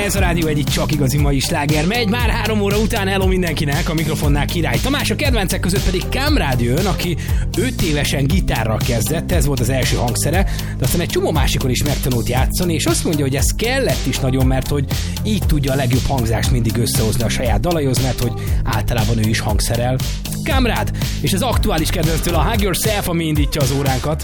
Ez a Rádió egyik csak igazi mai sláger megy. Már 3 óra után hello mindenkinek, a mikrofonnál Király Tamás, a kedvencek között pedig Kamrád jön, aki 5 évesen gitárral kezdett, ez volt az első hangszere, de aztán egy csomó másikon is megtanult játszani, és azt mondja, hogy ez kellett is nagyon, mert hogy így tudja a legjobb hangzást mindig összehozni a saját dalaihoz, mert hogy általában ő is hangszerel. Kamrád, és az aktuális kedvenctől a Hug Yourself, ami indítja az óránkat.